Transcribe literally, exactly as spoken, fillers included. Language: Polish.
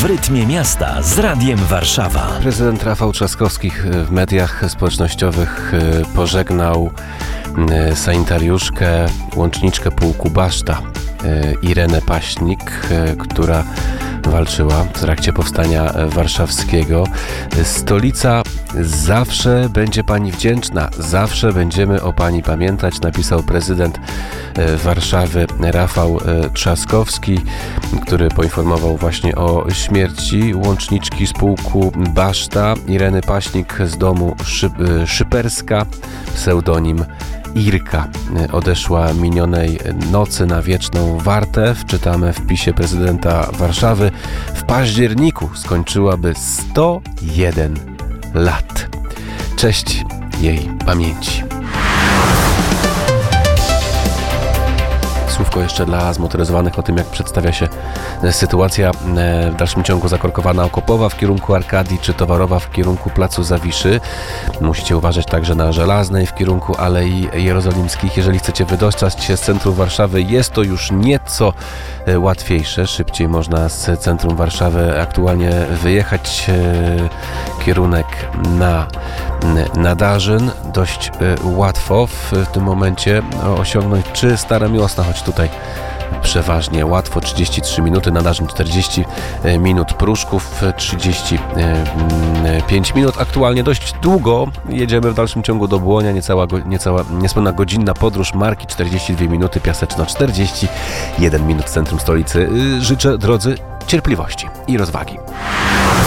rytmie miasta z Radiem Warszawa. Prezydent Rafał Trzaskowski w mediach społecznościowych pożegnał sanitariuszkę, łączniczkę pułku Baszta, Irenę Paśnik, która walczyła w trakcie powstania warszawskiego. Stolica zawsze będzie pani wdzięczna, zawsze będziemy o pani pamiętać, napisał prezydent Warszawy Rafał Trzaskowski, który poinformował właśnie o śmierci łączniczki z pułku Baszta, Ireny Paśnik z domu Szy- Szyperska, pseudonim Irka. Odeszła minionej nocy na wieczną wartę. Wczytamy w wpisie prezydenta Warszawy. W październiku skończyłaby sto jeden lat. Cześć jej pamięci. Słówko jeszcze dla zmotoryzowanych o tym, jak przedstawia się sytuacja w dalszym ciągu zakorkowana Okopowa w kierunku Arkadii, czy Towarowa w kierunku Placu Zawiszy. Musicie uważać także na Żelaznej w kierunku Alei Jerozolimskich. Jeżeli chcecie wydostać się z centrum Warszawy, jest to już nieco łatwiejsze. Szybciej można z centrum Warszawy aktualnie wyjechać. Kierunek na Nadarzyn dość łatwo w tym momencie osiągnąć, czy Stara Miłosna, choć tutaj przeważnie łatwo, trzydzieści trzy minuty, Nadarzyn czterdzieści minut, Pruszków trzydzieści pięć minut. Aktualnie dość długo jedziemy w dalszym ciągu do Błonia, niecała, niecała, niespełna godzinna podróż, Marki czterdzieści dwie minuty, Piaseczno czterdzieści jeden minut w centrum stolicy. Życzę, drodzy, cierpliwości i rozwagi.